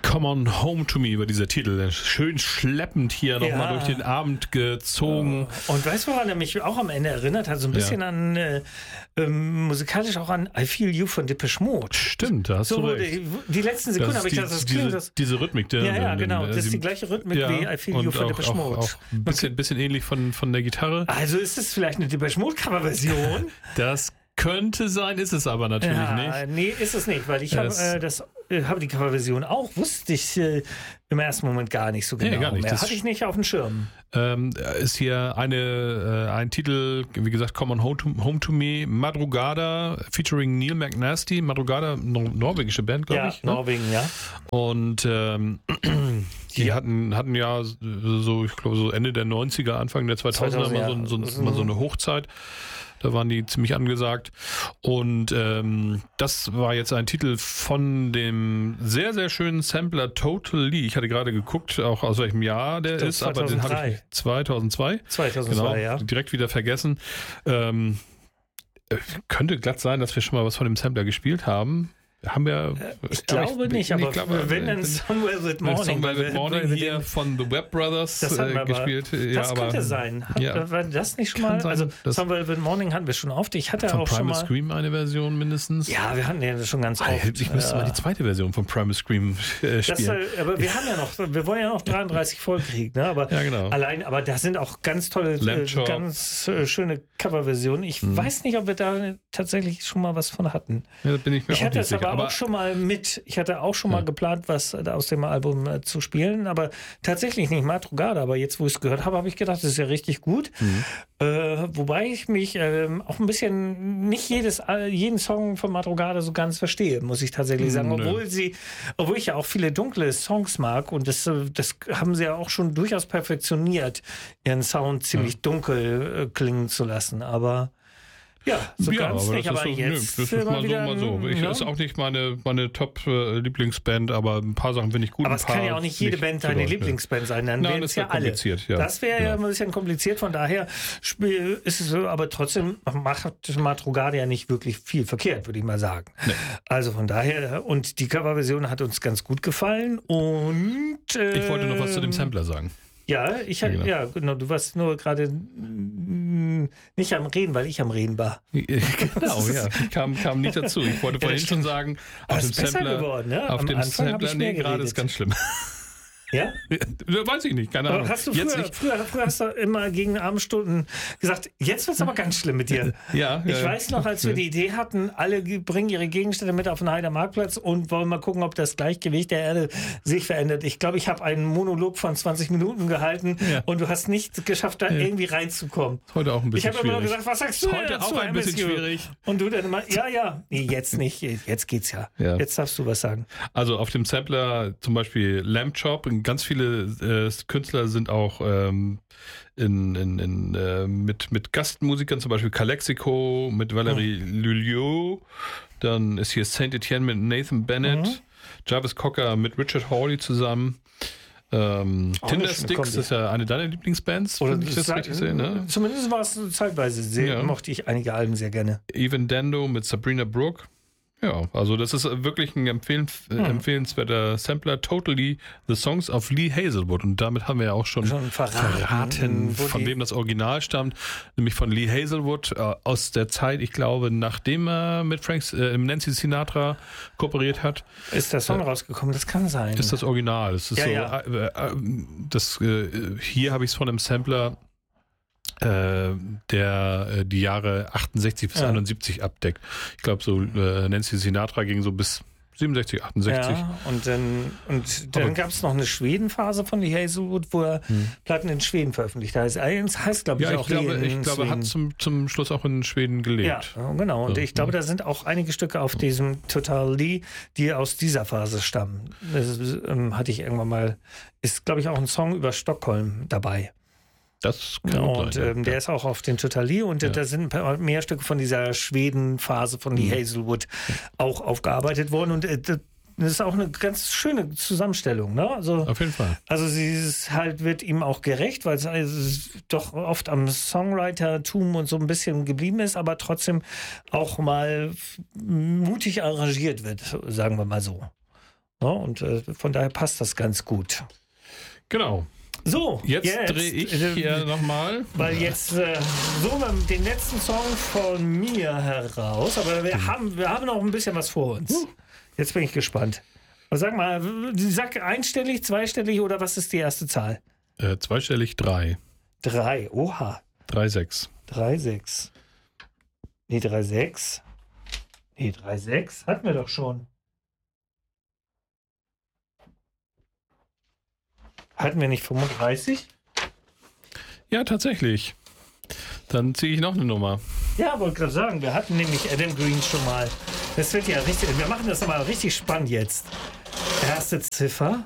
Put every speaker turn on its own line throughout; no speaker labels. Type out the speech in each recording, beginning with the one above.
Come on Home to Me war dieser Titel. Schön schleppend hier nochmal durch den Abend gezogen.
Und weißt du, woran er mich auch am Ende erinnert hat? So ein bisschen an, musikalisch auch an I Feel You von Depeche Mode.
Stimmt, da hast du recht.
Die letzten Sekunden habe ich gedacht, das klingt...
Diese Rhythmik.
Genau. Das ist die gleiche Rhythmik wie I Feel You von Depeche Mode.
Auch ein bisschen ähnlich von der Gitarre.
Also ist es vielleicht eine Depeche Mode Coverversion?
Das könnte sein, ist es aber natürlich nicht.
Nee, ist es nicht, weil ich habe die Coverversion auch, wusste ich im ersten Moment gar nicht so genau.
Nee, gar nicht.
Mehr. Hatte ich nicht auf dem Schirm.
Ist hier ein Titel, wie gesagt, Come on Home to Me, Madrugada, featuring Neil McNasty. Madrugada, norwegische Band, glaube ich.
Ja, Norwegen, ja.
Und die hatten ja so, ich glaube, so Ende der 90er, Anfang der 2000er mal so eine Hochzeit. Da waren die ziemlich angesagt. Und das war jetzt ein Titel von dem sehr, sehr schönen Sampler Total Lee. Ich hatte gerade geguckt, auch aus welchem Jahr der ist,
2003.
aber den habe ich 2002.
2002, ja.
Direkt wieder vergessen. Könnte glatt sein, dass wir schon mal was von dem Sampler gespielt haben. Haben wir...
Ich glaube nicht, aber wenn dann Somewhere With Morning.
Somewhere With Morning hier von The Webb Brothers gespielt.
Das könnte sein. War das nicht schon mal? Also Somewhere With Morning hatten wir schon oft. Ich hatte auch schon mal...
Von Primal Scream eine Version mindestens.
Ja, wir hatten ja schon ganz oft.
Ich müsste mal die zweite Version von Primal Scream spielen.
Aber wir haben ja noch, wir wollen ja noch 33 voll kriegen, ne? Aber
ja, genau.
Allein, aber da sind auch ganz tolle, ganz schöne Coverversionen. Ich weiß nicht, ob wir da tatsächlich schon mal was von hatten.
Ja, da bin ich mir auch nicht sicher.
Aber auch schon mal ich hatte auch schon mal geplant, was aus dem Album zu spielen, aber tatsächlich nicht Madrugada, aber jetzt, wo ich es gehört habe, habe ich gedacht, das ist ja richtig gut. Wobei ich mich auch ein bisschen nicht jeden Song von Madrugada so ganz verstehe, muss ich tatsächlich sagen, obwohl ich ja auch viele dunkle Songs mag und das haben sie ja auch schon durchaus perfektioniert, ihren Sound ziemlich dunkel klingen zu lassen, aber ganz nicht, aber jetzt
das ist mal wieder, so, mal so. Ich ist auch nicht meine Top-Lieblingsband, aber ein paar Sachen finde ich gut.
Aber es kann ja auch nicht jede Band deine Lieblingsband sein, dann wären es ja alle.
Ja.
Das wäre ja ein bisschen kompliziert, von daher ist es so, aber trotzdem macht Madrugada ja nicht wirklich viel verkehrt, würde ich mal sagen. Nee. Also von daher, und die Coverversion hat uns ganz gut gefallen und
ich wollte noch was zu dem Sampler sagen.
Ja, genau. Du warst nur gerade nicht am Reden, weil ich am Reden war.
Genau, ja. Ich kam nicht dazu. Ich wollte vorhin schon sagen, auf dem Sampler,
geworden, ne?
Auf dem Sampler, gerade ist ganz schlimm.
Ja?
Weiß ich nicht, keine Ahnung.
Hast du früher hast du immer gegen Abendstunden gesagt, jetzt wird's aber ganz schlimm mit dir. Ich weiß noch, als wir die Idee hatten, alle bringen ihre Gegenstände mit auf den Heider Marktplatz und wollen mal gucken, ob das Gleichgewicht der Erde sich verändert. Ich glaube, ich habe einen Monolog von 20 Minuten gehalten und du hast nicht geschafft, da irgendwie reinzukommen.
Heute auch ein bisschen schwierig.
Ich habe immer gesagt, was sagst du
heute
dazu,
auch ein bisschen schwierig.
Und du dann immer, nee, jetzt nicht, jetzt geht's ja. Jetzt darfst du was sagen.
Also auf dem Sampler zum Beispiel Lamb Chop, ganz viele Künstler sind auch mit Gastmusikern, zum Beispiel Calexico, mit Valérie Lulliot, dann ist hier Saint Etienne mit Nathan Bennett, Jarvis Cocker mit Richard Hawley zusammen. Tindersticks ist ja eine deiner Lieblingsbands,
oder
ich das richtig sehe, ne?
Zumindest war es zeitweise mochte ich einige Alben sehr gerne.
Even Dando mit Sabrina Brooke. Ja, also das ist wirklich ein empfehlenswerter Sampler. Totally the Songs of Lee Hazelwood. Und damit haben wir ja auch schon verraten, von wem das Original stammt. Nämlich von Lee Hazelwood aus der Zeit, ich glaube, nachdem er mit Nancy Sinatra kooperiert hat.
Ist der Song rausgekommen? Das kann sein.
Das ist das Original. Das ist hier habe ich es von einem Sampler, der die Jahre 68 bis 71 abdeckt. Ich glaube, so Nancy Sinatra ging so bis 67, 68.
Ja, und dann gab es noch eine Schwedenphase von Lee Hazelwood, wo er Platten in Schweden veröffentlicht hat. Das heißt, glaube ich, auch
ich glaube, er hat zum Schluss auch in Schweden gelebt.
Ja, genau. Und ich glaube, da sind auch einige Stücke auf diesem Total Lee, die aus dieser Phase stammen. Das hatte ich irgendwann mal, ist, glaube ich, auch ein Song über Stockholm dabei.
Das kann
sein. Der ist auch auf den Totali und da sind mehr Stücke von dieser Schweden-Phase von Lee Hazelwood auch aufgearbeitet worden und das ist auch eine ganz schöne Zusammenstellung, ne? Also,
auf jeden Fall.
Also wird ihm auch gerecht, weil es doch oft am Songwriter-Tum und so ein bisschen geblieben ist, aber trotzdem auch mal mutig arrangiert wird, sagen wir mal so. No, und von daher passt das ganz gut.
Genau.
So,
jetzt drehe ich hier nochmal.
Weil jetzt suchen wir den letzten Song von mir heraus, aber wir haben noch ein bisschen was vor uns. Jetzt bin ich gespannt. Also sag mal, sag einstellig, zweistellig oder was ist die erste Zahl?
Zweistellig 3.
3, oha.
3,6.
3,6. Nee, 3,6. Nee, 3,6 hatten wir doch schon. Hatten wir nicht 35?
Ja, tatsächlich. Dann ziehe ich noch eine Nummer.
Ja, wollte gerade sagen, wir hatten nämlich Adam Green schon mal. Das wird ja richtig, wir machen das nochmal richtig spannend jetzt. Erste Ziffer.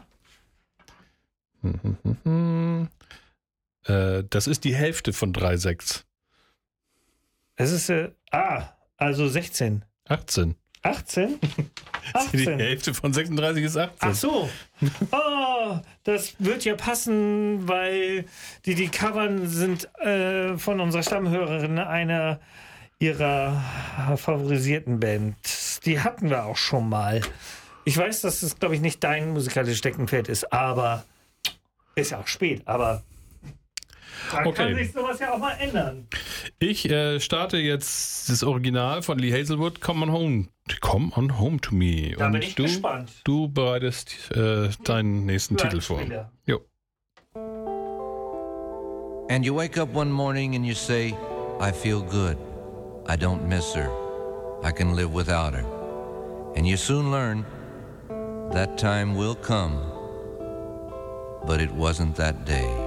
Das ist die Hälfte von 3,6.
Es ist, also 16.
18.
18?
18. Die Hälfte von 36 ist 18.
Ach so. Oh, das wird ja passen, weil die Covern sind von unserer Stammhörerin einer ihrer favorisierten Bands. Die hatten wir auch schon mal. Ich weiß, dass es, glaube ich, nicht dein musikalisches Steckenpferd ist, aber ist ja auch spät, aber dann kann sich sowas ja auch mal ändern.
Ich starte jetzt das Original von Lee Hazelwood, Come on Home to Me.
Da bin ich gespannt.
Du bereitest deinen nächsten Titel vor. Jo.
And you wake up one morning and you say, I feel good. I don't miss her. I can live without her. And you soon learn that time will come. But it wasn't that day.